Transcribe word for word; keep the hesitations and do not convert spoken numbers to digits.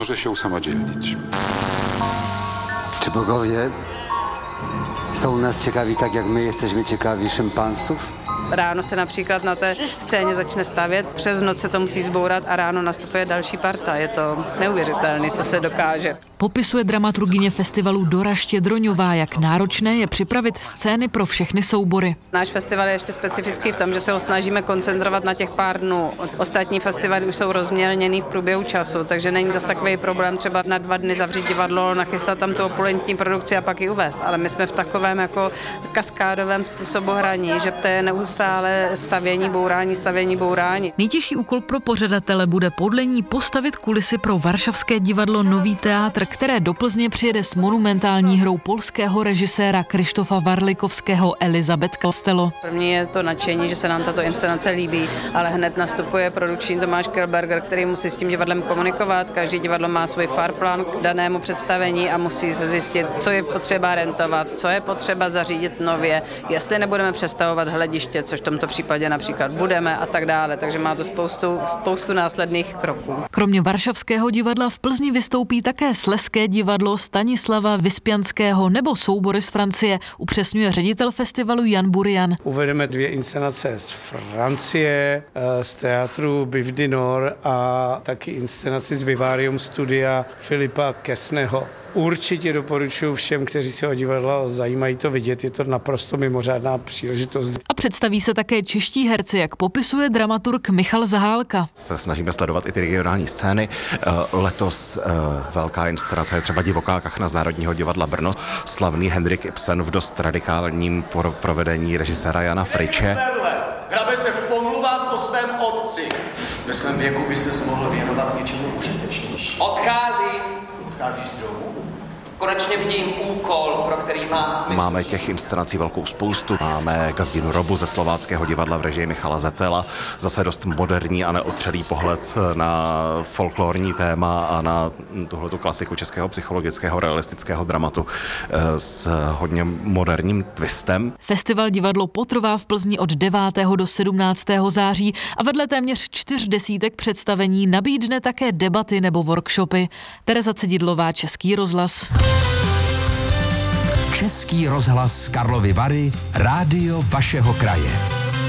Może się usamodzielnić. Czy bogowie są nas ciekawi tak, jak my jesteśmy ciekawi szympansów? Ráno se například na té scéně začne stavět, přes noc se to musí zbourat a ráno nastupuje další parta. Je to neuvěřitelné, co se dokáže. Popisuje dramaturgyně festivalu Dora Štědroňová, jak náročné je připravit scény pro všechny soubory. Náš festival je ještě specifický v tom, že se ho snažíme koncentrovat na těch pár dnů. Ostatní festivaly už jsou rozmělněný v průběhu času, takže není zas takový problém třeba na dva dny zavřít divadlo, nachystat tam tu opulentní produkci a pak ji uvést. Ale my jsme v takovém jako kaskádovém způsobu hraní, že to je neustále stavění, bourání, stavění, bourání. Nejtěžší úkol pro pořadatele bude podle ní postavit kulisy pro varšavské divadlo Nový teátr, které do Plzně přijede s monumentální hrou polského režiséra Krzysztofa Warlikowskiego Elizabeth Costello. První je to nadšení, že se nám tato inscenace líbí, ale hned nastupuje produkční Tomáš Kelberger, který musí s tím divadlem komunikovat. Každý divadlo má svůj farplan k danému představení a musí se zjistit, co je potřeba rentovat, co je potřeba zařídit nově, jestli nebudeme přestavovat hlediště, což v tomto případě například budeme a tak dále. Takže má to spoustu, spoustu následných kroků. Kromě Varšavského divadla v Plzni vystoupí také Slezské divadlo Stanislava Vyspianského nebo soubory z Francie, upřesňuje ředitel festivalu Jan Burian. Uvedeme dvě inscenace z Francie, z teatru Biv du Nord a taky inscenaci z Vivarium studia Filipa Kesneho. Určitě doporučuji všem, kteří se o divadlo zajímají, to vidět, je to naprosto mimořádná příležitost. A představí se také čeští herci, jak popisuje dramaturg Michal Zahálka. Se snažíme sledovat i ty regionální scény. Letos velká inscenace je třeba Divoká kachna z Národního divadla Brno. Slavný Henrik Ibsen v dost radikálním provedení režiséra Jana Friče. Hrabe se v pomluvách o svém otci. Ve svém věku by se mohl věnovat něčemu užitečnější. Odchází. Odcházíš z domu? Konečně vidím úkol, pro který má smysl. Máme těch inscenací velkou spoustu. Máme Gazdinu Robu ze Slováckého divadla v režii Michala Zetela. Zase dost moderní a neotřelý pohled na folklorní téma a na tuhletu klasiku českého psychologického realistického dramatu s hodně moderním twistem. Festival Divadlo potrvá v Plzni od devátého do sedmnáctého září a vedle téměř čtyř desítek představení nabídne také debaty nebo workshopy. Tereza Cedidlová, Český rozhlas. Český rozhlas Karlovy Vary, rádio vašeho kraje.